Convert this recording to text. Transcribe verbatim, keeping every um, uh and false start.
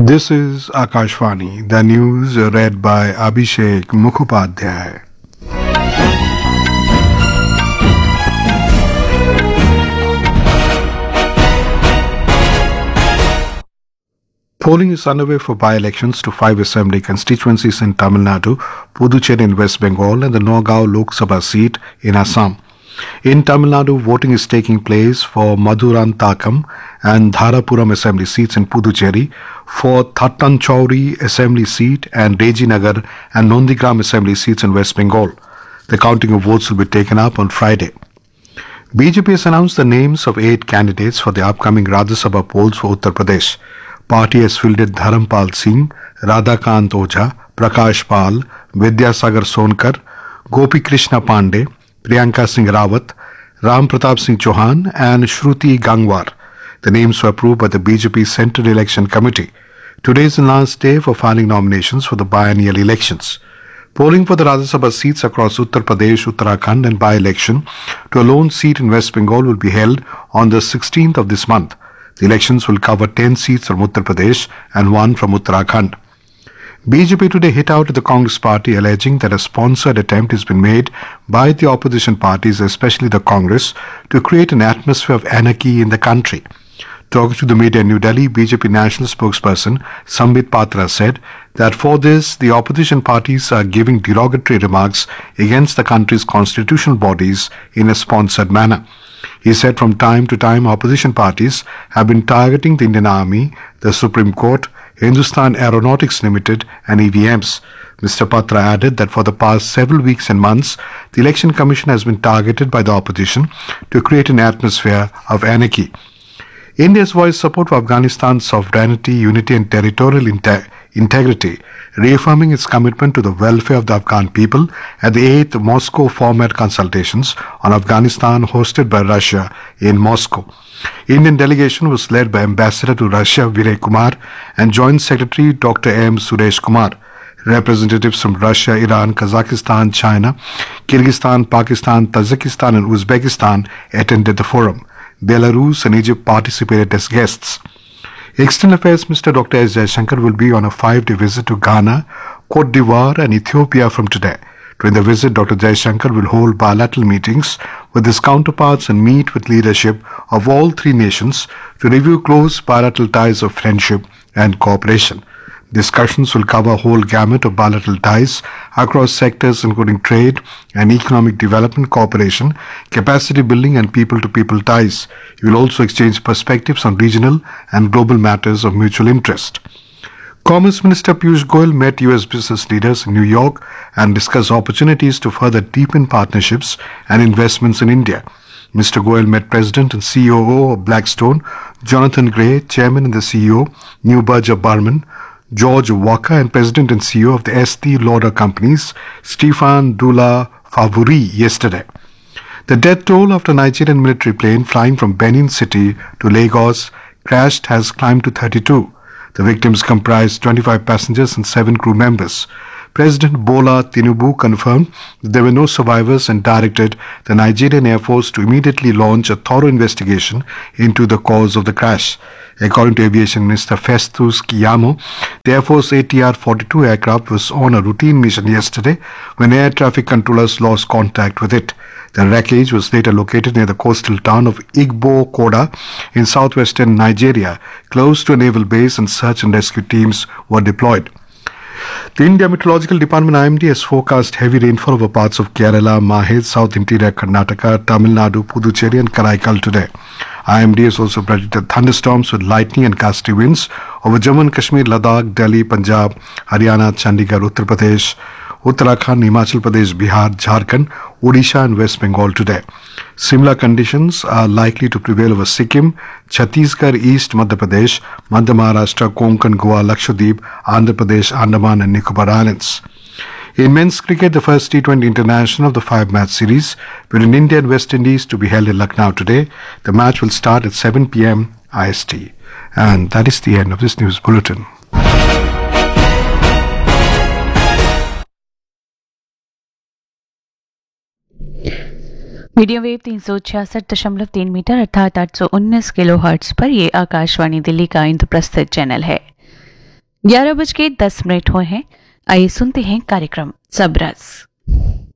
This is Akashvani, the news read by Abhishek Mukhopadhyay. Polling is underway for by-elections to five assembly constituencies in Tamil Nadu, Puducherry in West Bengal and the Nagaon Lok Sabha seat in Assam. In Tamil Nadu, voting is taking place for Madurantakam and Dharapuram assembly seats in Puducherry, for Thattanchauri assembly seat and Rejinagar and Nondigram assembly seats in West Bengal. The counting of votes will be taken up on Friday. B J P has announced the names of eight candidates for the upcoming Rajya Sabha polls for Uttar Pradesh. Party has fielded Dharampal Singh, Radhakant Oja, Prakash Pal, Vidyasagar Sonkar, Gopi Krishna Pandey, Priyanka Singh Rawat, Ram Pratap Singh Chauhan and Shruti Gangwar. The names were approved by the B J P Central Election Committee. Today is the last day for filing nominations for the biennial elections. Polling for the Rajya Sabha seats across Uttar Pradesh, Uttarakhand and by-election to a lone seat in West Bengal will be held on the sixteenth of this month. The elections will cover ten seats from Uttar Pradesh and one from Uttarakhand. B J P today hit out at the Congress party, alleging that a sponsored attempt has been made by the opposition parties, especially the Congress, to create an atmosphere of anarchy in the country. Talking to the media in New Delhi, B J P national spokesperson Sambit Patra said that for this, the opposition parties are giving derogatory remarks against the country's constitutional bodies in a sponsored manner. He said from time to time opposition parties have been targeting the Indian Army, the Supreme Court, Hindustan Aeronautics Limited and E V Ms. Mister Patra added that for the past several weeks and months, the Election Commission has been targeted by the opposition to create an atmosphere of anarchy. India's voiced support for Afghanistan's sovereignty, unity and territorial inte- integrity, reaffirming its commitment to the welfare of the Afghan people at the eighth Moscow format consultations on Afghanistan hosted by Russia in Moscow. Indian delegation was led by Ambassador to Russia Vinay Kumar and Joint Secretary Doctor M. Suresh Kumar. Representatives from Russia, Iran, Kazakhstan, China, Kyrgyzstan, Pakistan, Tajikistan and Uzbekistan attended the forum. Belarus and Egypt participated as guests. External Affairs Minister Doctor S. Jaishankar will be on a five-day visit to Ghana, Cote d'Ivoire and Ethiopia from today. During the visit, Doctor Jaishankar will hold bilateral meetings with his counterparts and meet with leadership of all three nations to review close bilateral ties of friendship and cooperation. Discussions will cover a whole gamut of bilateral ties across sectors including trade and economic development cooperation, capacity building and people-to-people ties. He will also exchange perspectives on regional and global matters of mutual interest. Commerce Minister Piyush Goyal met U S business leaders in New York and discussed opportunities to further deepen partnerships and investments in India. Mister Goyal met President and C O O of Blackstone, Jonathan Gray, Chairman and the C E O, Newberger Berman, George Walker and President and C E O of the Estee Lauder companies, Stefan Dula Favuri, yesterday. The death toll after a Nigerian military plane flying from Benin City to Lagos crashed has climbed to thirty-two. The victims comprised twenty-five passengers and seven crew members. President Bola Tinubu confirmed that there were no survivors and directed the Nigerian Air Force to immediately launch a thorough investigation into the cause of the crash. According to Aviation Minister Festus Keyamo, the Air Force A T R forty-two aircraft was on a routine mission yesterday when air traffic controllers lost contact with it. The wreckage was later located near the coastal town of Igbo Koda in southwestern Nigeria, close to a naval base, and search and rescue teams were deployed. The India Meteorological Department I M D has forecast heavy rainfall over parts of Kerala, Mahe, South Interior Karnataka, Tamil Nadu, Puducherry and Karaikal today. I M D has also predicted thunderstorms with lightning and gusty winds over Jammu and Kashmir, Ladakh, Delhi, Punjab, Haryana, Chandigarh, Uttar Pradesh, Uttarakhand, Himachal Pradesh, Bihar, Jharkhand, Odisha and West Bengal today. Similar conditions are likely to prevail over Sikkim, Chhattisgarh, East Madhya Pradesh, Madhya Maharashtra, Konkan, Goa, Lakshadweep, Andhra Pradesh, Andaman and Nicobar Islands. In men's cricket, the first T twenty international of the five-match series between India and West Indies to be held in Lucknow today. The match will start at seven p.m. I S T. And that is the end of this news bulletin. Medium wave तीन सौ छियासठ दशमलव तीन metre अर्थात आठ सौ उन्नीस kilo hertz पर ये आकाशवाणी दिल्ली का इंद्रप्रस्थ चैनल है। ग्यारह बज के दस मिनट हुए हैं। आइए सुनते हैं कार्यक्रम सबरस।